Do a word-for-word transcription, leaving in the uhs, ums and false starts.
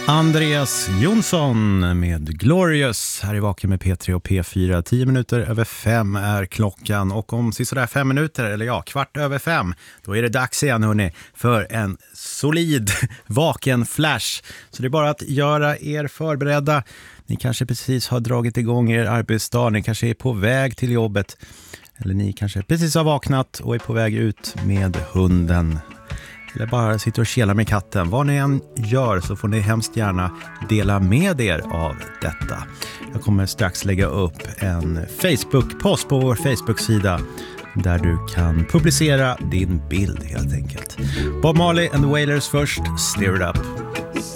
Andreas Jonsson med Glorious här i Vaken med P tre och P fyra. Tio minuter över fem är klockan och om sådär fem minuter, eller ja, kvart över fem, då är det dags igen hörni för en solid Vaken Flash. Så det är bara att göra er förberedda. Ni kanske precis har dragit igång er arbetsdag, ni kanske är på väg till jobbet eller ni kanske precis har vaknat och är på väg ut med hunden. Eller bara sitter och kelar med katten. Vad ni än gör så får ni hemskt gärna dela med er av detta. Jag kommer strax lägga upp en Facebook-post på vår Facebook-sida där du kan publicera din bild helt enkelt. Bob Marley and the Wailers först, Stir It Up.